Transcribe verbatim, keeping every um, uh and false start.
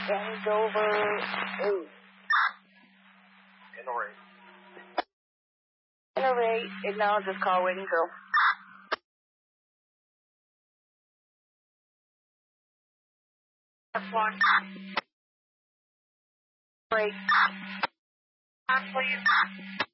Change over eight. Inner eight. Inner eight, acknowledge this call, waiting girl. That's one. Break. On, please.